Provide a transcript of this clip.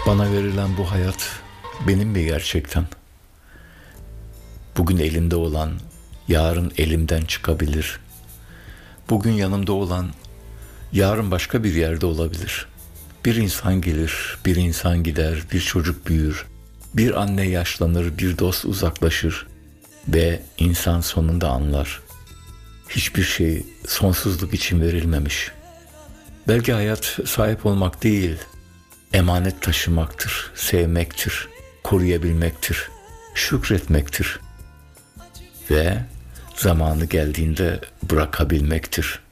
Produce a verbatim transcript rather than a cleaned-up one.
Bana verilen bu hayat benim mi gerçekten? Bugün elimde olan yarın elimden çıkabilir. Bugün yanımda olan yarın başka bir yerde olabilir. Bir insan gelir, bir insan gider, bir çocuk büyür, bir anne yaşlanır, bir dost uzaklaşır ve insan sonunda anlar. Hiçbir şey sonsuzluk için verilmemiş. Belki hayat sahip olmak değil, emanet taşımaktır, sevmektir, koruyabilmektir, şükretmektir ve zamanı geldiğinde bırakabilmektir.